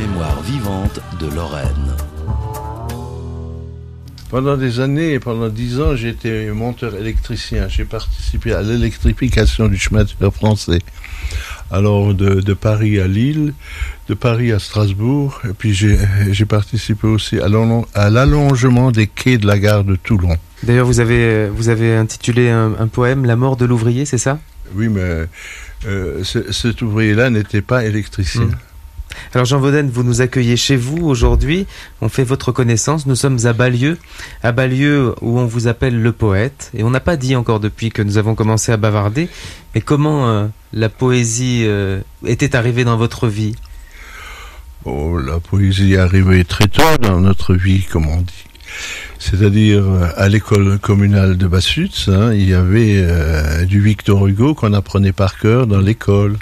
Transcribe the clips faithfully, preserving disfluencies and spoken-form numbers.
mémoire vivante de Lorraine. Pendant des années, pendant dix ans, j'ai été monteur électricien. J'ai participé à l'électrification du chemin de fer français. Alors de, de Paris à Lille, de Paris à Strasbourg, et puis j'ai, j'ai participé aussi à, à l'allongement des quais de la gare de Toulon. D'ailleurs, vous avez, vous avez intitulé un, un poème « La mort de l'ouvrier », c'est ça ? Oui, mais euh, ce, cet ouvrier-là n'était pas électricien. Mmh. Alors Jean Vaudaine, vous nous accueillez chez vous aujourd'hui, on fait votre connaissance, nous sommes à Ballieu, à Ballieu où on vous appelle le poète, et on n'a pas dit encore depuis que nous avons commencé à bavarder, mais comment euh, la poésie euh, était arrivée dans votre vie ? Oh, la poésie est arrivée très tôt dans notre vie, comme on dit. C'est-à-dire, à l'école communale de Bassutz, hein, il y avait euh, du Victor Hugo qu'on apprenait par cœur dans l'école.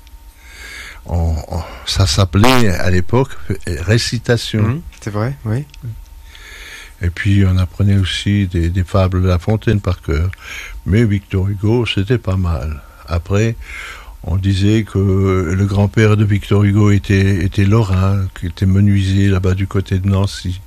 On, on, ça s'appelait à l'époque récitation. Mmh, c'est vrai, oui. Et puis on apprenait aussi des, des fables de La Fontaine par cœur. Mais Victor Hugo, c'était pas mal. Après, on disait que le grand-père de Victor Hugo était, était lorrain, qui était menuisier là-bas du côté de Nancy.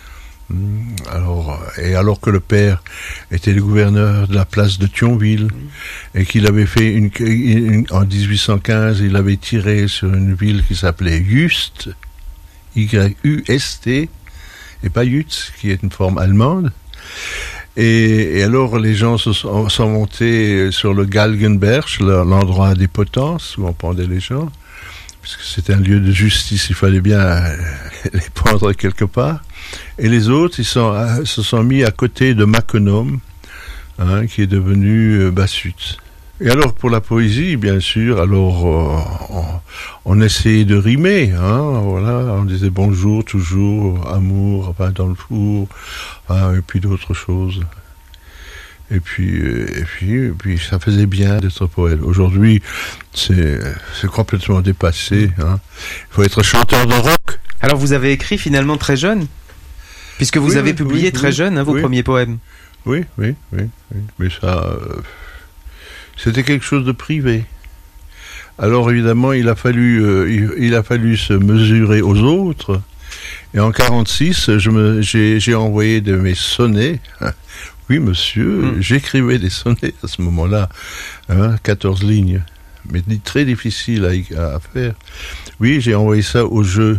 Alors, et alors que le père était le gouverneur de la place de Thionville et qu'il avait fait une, une en dix-huit cent quinze, il avait tiré sur une ville qui s'appelait Just, Y U S T, et pas Jutz, qui est une forme allemande. Et, et alors les gens se sont, sont montés sur le Galgenberg, l'endroit des potences où on pendait les gens, puisque c'était un lieu de justice, il fallait bien les pendre quelque part. Et les autres, ils sont, euh, se sont mis à côté de Maconom, hein, qui est devenu euh, Bassutz. Et alors, pour la poésie, bien sûr, alors euh, on, on essayait de rimer, hein, voilà, on disait bonjour, toujours, amour, enfin, dans le four, hein, et puis d'autres choses. Et puis, euh, et puis, et puis, ça faisait bien d'être poète. Aujourd'hui, c'est, c'est complètement dépassé, hein. Il faut être chanteur de rock. Alors, vous avez écrit finalement très jeune ? Puisque vous oui, avez oui, publié oui, très oui, jeune hein, vos oui. premiers poèmes. Oui, oui, oui, oui. Mais ça, euh, c'était quelque chose de privé. Alors évidemment, il a fallu, euh, il, il a fallu se mesurer aux autres. Et en quarante-six, je me, j'ai, j'ai envoyé de mes sonnets. Oui, monsieur, mm. j'écrivais des sonnets à ce moment-là, hein, quatorze lignes, mais très difficile à, à faire. Oui, j'ai envoyé ça au jeu.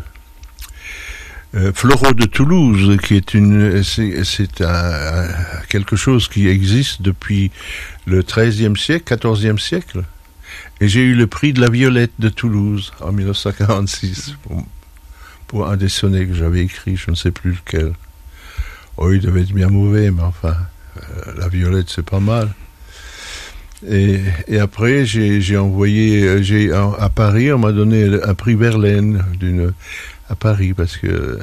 Euh, Floro de Toulouse, qui est une, c'est, c'est un, un, quelque chose qui existe depuis le treizième siècle, quatorzième siècle. Et j'ai eu le prix de la Violette de Toulouse en dix-neuf cent quarante-six pour, pour un des sonnets que j'avais écrit, je ne sais plus lequel. Oh, il devait être bien mauvais, mais enfin, euh, la Violette, c'est pas mal. Et, et après, j'ai, j'ai envoyé, j'ai, à, à Paris, on m'a donné un prix Verlaine d'une, à Paris, parce que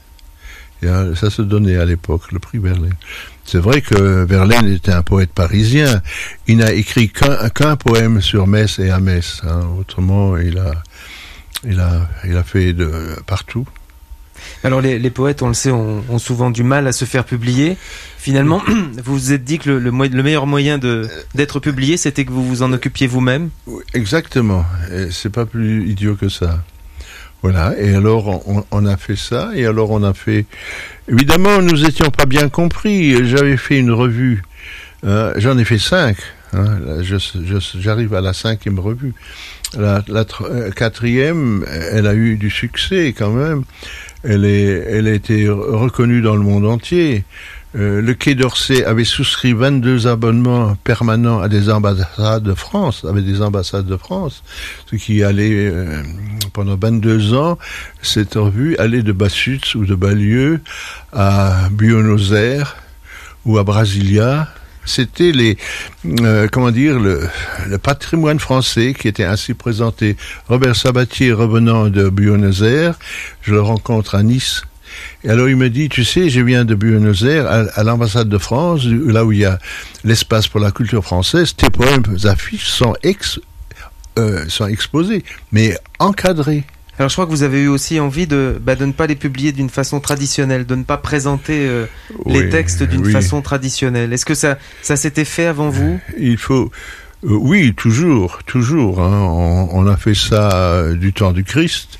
ça se donnait à l'époque, le prix Verlaine. C'est vrai que Verlaine était un poète parisien. Il n'a écrit qu'un, qu'un poème sur Metz et à Metz. Hein. Autrement, il a, il a, il a fait de partout. Alors les, les poètes, on le sait, ont, ont souvent du mal à se faire publier. Finalement, vous vous êtes dit que le, le, le meilleur moyen de, d'être publié, c'était que vous vous en occupiez vous-même ? Exactement. Et c'est pas plus idiot que ça. Voilà, et alors on, on a fait ça, et alors on a fait... Évidemment, nous n'étions pas bien compris. J'avais fait une revue, euh, j'en ai fait cinq. Hein, je, je, j'arrive à la cinquième revue. La, la euh, quatrième, elle a eu du succès quand même. Elle, est, elle a été reconnue dans le monde entier. Euh, le Quai d'Orsay avait souscrit vingt-deux abonnements permanents à des ambassades de France, avec des ambassades de France, ce qui allait, euh, pendant vingt-deux ans, cette revue allait de Bassutz ou de Ballieu à Buenos Aires ou à Brasilia. C'était les, euh, comment dire, le, le patrimoine français qui était ainsi présenté. Robert Sabatier, revenant de Buenos Aires, je le rencontre à Nice. Et alors il me dit, tu sais, je viens de Buenos Aires, à, à l'ambassade de France, là où il y a l'espace pour la culture française, tes poèmes affiches sont, ex, euh, sont exposés, mais encadrés. Alors je crois que vous avez eu aussi envie de, bah, de ne pas les publier d'une façon traditionnelle, de ne pas présenter euh, oui, les textes d'une oui. façon traditionnelle. Est-ce que ça, ça s'était fait avant vous ? Il faut... Euh, oui, toujours, toujours. Hein. On, on a fait ça euh, du temps du Christ.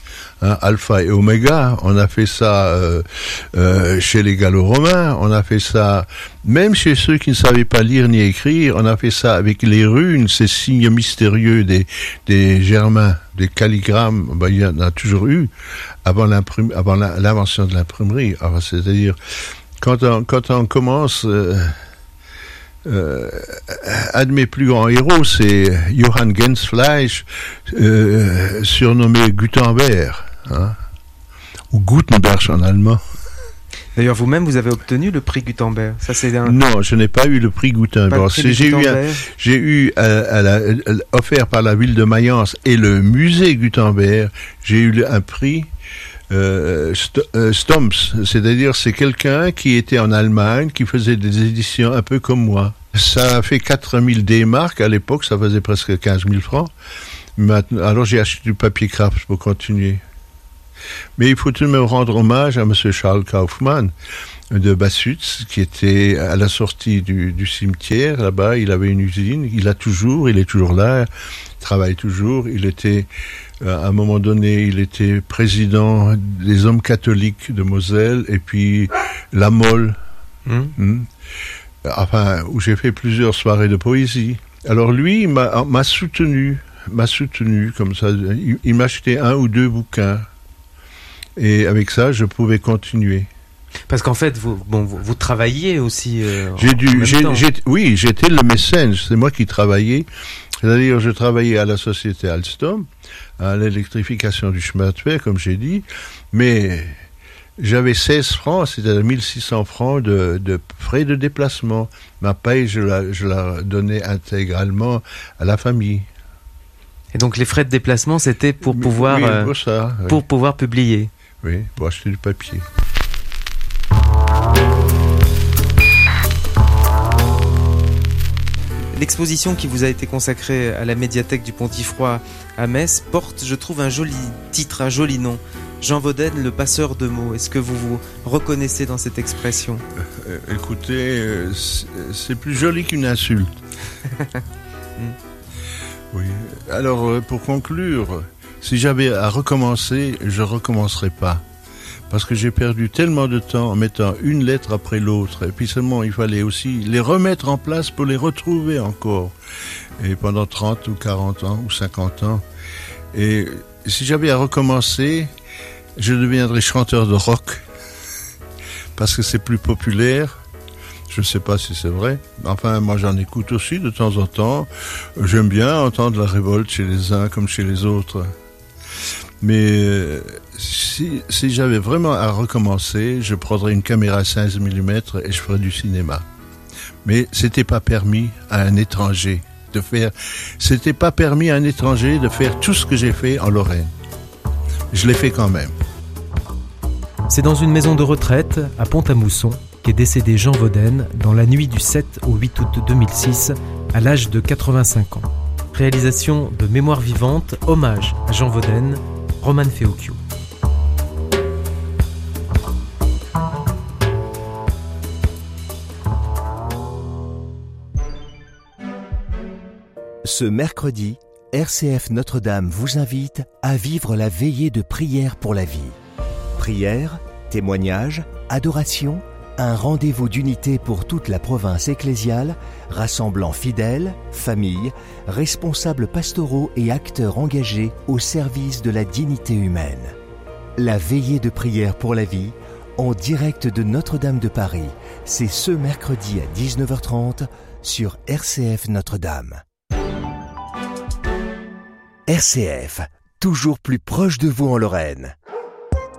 Hein, Alpha et Oméga, on a fait ça euh, euh, chez les Gallo-Romains, on a fait ça même chez ceux qui ne savaient pas lire ni écrire, on a fait ça avec les runes, ces signes mystérieux des, des Germains, des calligrammes, ben, il y en a toujours eu avant, l'imprim- avant la, l'invention de l'imprimerie. Alors, c'est-à-dire, quand on, quand on commence... Euh, Euh, un de mes plus grands héros, c'est Johann Gensfleisch, euh, surnommé Gutenberg, hein, ou Gutenberg en allemand. D'ailleurs, vous-même, vous avez obtenu le prix Gutenberg. Ça, c'est un... Non, je n'ai pas eu le prix Gutenberg. Pas le prix c'est, j'ai, Gutenberg. Eu un, j'ai eu à, à la, à, offert par la ville de Mayence et le musée Gutenberg, j'ai eu un prix Euh, St- euh, Stomps, c'est-à-dire c'est quelqu'un qui était en Allemagne, qui faisait des éditions un peu comme moi. Ça a fait quatre mille D-marks, à l'époque ça faisait presque quinze mille francs. Maintenant, alors j'ai acheté du papier craft pour continuer. Mais il faut tout de même rendre hommage à monsieur Charles Kaufmann de Bassutz, qui était à la sortie du, du cimetière, là-bas, il avait une usine, il a toujours, il est toujours là, il travaille toujours, il était, à un moment donné, il était président des hommes catholiques de Moselle, et puis la Mole, mmh. Mmh, enfin, où j'ai fait plusieurs soirées de poésie. Alors lui, il m'a, m'a soutenu, m'a soutenu, comme ça, il, il m'achetait un ou deux bouquins, et avec ça, je pouvais continuer. Parce qu'en fait, vous, bon, vous, vous travailliez aussi. Euh, j'ai en, dû, en même j'ai, temps. j'ai, oui, j'étais le mécène. C'est moi qui travaillais. C'est-à-dire, je travaillais à la société Alstom, à l'électrification du chemin de fer, comme j'ai dit. Mais j'avais seize francs, c'est-à-dire mille six cents francs de, de frais de déplacement. Ma paye, je la, je la donnais intégralement à la famille. Et donc, les frais de déplacement, c'était pour pouvoir, oui, euh, pour, ça, oui. pour pouvoir publier. Oui, pour acheter du papier. L'exposition qui vous a été consacrée à la médiathèque du Pontifroy à Metz porte, je trouve, un joli titre, un joli nom. Jean Vaudaine, le passeur de mots. Est-ce que vous vous reconnaissez dans cette expression ? euh, Écoutez, euh, c'est, c'est plus joli qu'une insulte. Oui. Alors, euh, pour conclure, si j'avais à recommencer, je ne recommencerais pas. Parce que j'ai perdu tellement de temps en mettant une lettre après l'autre. Et puis seulement, il fallait aussi les remettre en place pour les retrouver encore. Et pendant trente ou quarante ans ou cinquante ans. Et si j'avais à recommencer, je deviendrais chanteur de rock. Parce que c'est plus populaire. Je ne sais pas si c'est vrai. Enfin, moi j'en écoute aussi de temps en temps. J'aime bien entendre la révolte chez les uns comme chez les autres. Mais euh, si, si j'avais vraiment à recommencer, je prendrais une caméra seize millimètres et je ferais du cinéma. Mais c'était pas permis à un étranger de faire. C'était pas permis à un étranger de faire tout ce que j'ai fait en Lorraine. Je l'ai fait quand même. C'est dans une maison de retraite à Pont-à-Mousson qu'est décédé Jean Vaudaine dans la nuit du sept au huit août deux mille six à l'âge de quatre-vingt-cinq ans. Réalisation de Mémoire vivante, hommage à Jean Vaudaine, Roman Feocchio. Ce mercredi, R C F Notre-Dame vous invite à vivre la veillée de prière pour la vie. Prière, témoignage, adoration, un rendez-vous d'unité pour toute la province ecclésiale, rassemblant fidèles, familles, responsables pastoraux et acteurs engagés au service de la dignité humaine. La veillée de prière pour la vie, en direct de Notre-Dame de Paris, c'est ce mercredi à dix-neuf heures trente sur R C F Notre-Dame. R C F, toujours plus proche de vous en Lorraine.